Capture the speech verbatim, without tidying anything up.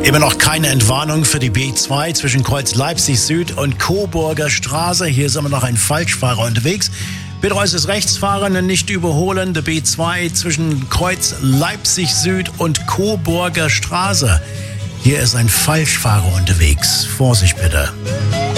Immer noch keine Entwarnung für die B zwei zwischen Kreuz Leipzig Süd und Coburger Straße. Hier ist immer noch ein Falschfahrer unterwegs. Bitte äußerst Rechtsfahrende nicht überholen. Der B zwei zwischen Kreuz Leipzig Süd und Coburger Straße. Hier ist ein Falschfahrer unterwegs. Vorsicht bitte.